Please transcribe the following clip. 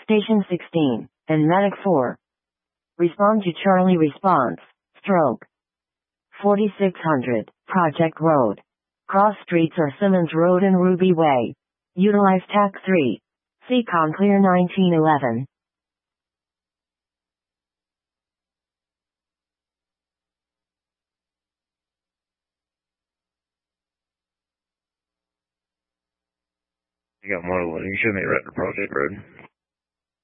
Station 16, and Medic 4. Respond to Charlie response, stroke. 4600, Project Road. Cross streets are Simmons Road and Ruby Way. Utilize TAC 3. Seacon Clear 1911. You got model. You show me right to Project Road.